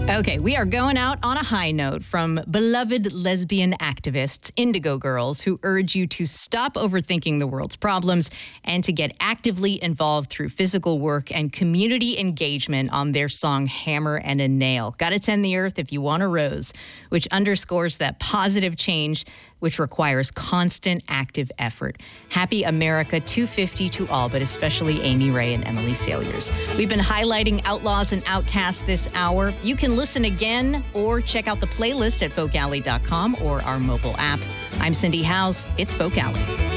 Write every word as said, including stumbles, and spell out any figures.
Okay, we are going out on a high note from beloved lesbian activists, Indigo Girls, who urge you to stop overthinking the world's problems and to get actively involved through physical work and community engagement on their song Hammer and a Nail. Gotta tend the earth if you want a rose, which underscores that positive change which requires constant active effort. Happy America two fifty to all, but especially Amy Ray and Emily Saliers. We've been highlighting outlaws and outcasts this hour. You can listen again or check out the playlist at folk alley dot com or our mobile app. I'm Cindy Howes. It's Folk Alley.